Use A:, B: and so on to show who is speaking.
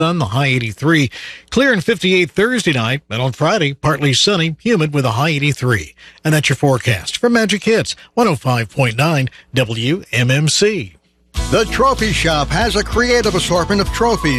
A: sun, the high 83. Clear and 58 Thursday night, and on Friday, partly sunny, humid with a high 83. And that's your forecast from Magic Hits 105.9 WMMC.
B: The Trophy Shop has a creative assortment of trophies